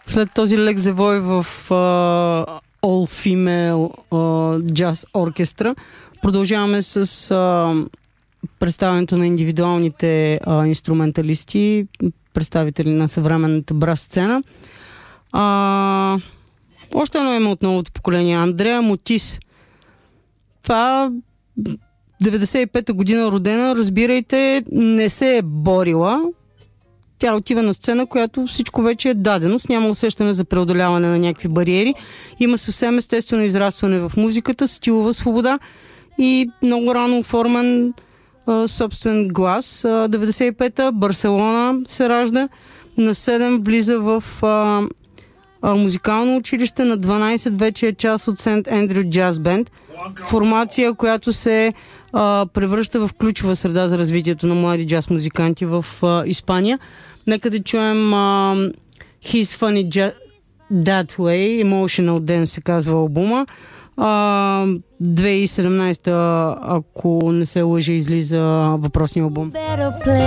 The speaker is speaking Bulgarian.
След този лек завой в All Female Jazz Orchestra продължаваме с представянето на индивидуалните инструменталисти, представители на съвременната брас сцена. Още едно име от новото поколение. Андреа Мотис. Това 95-та година родена, разбирайте, не се е борила. Тя отива на сцена, която всичко вече е даденост, няма усещане за преодоляване на някакви бариери. Има съвсем естествено израстване в музиката, стилова свобода и много рано оформен собствен глас. 95-та Барселона се ражда, на 7 влиза в музикално училище, на 12 вече е част от Сент Ендрю Джаз Бенд. Формация, която се превръща в ключова среда за развитието на млади джаз музиканти в Испания. Нека да чуем He's Funny That Way, Emotional Dance се казва албума. 2017, ако не се лъжа, излиза въпросния албум.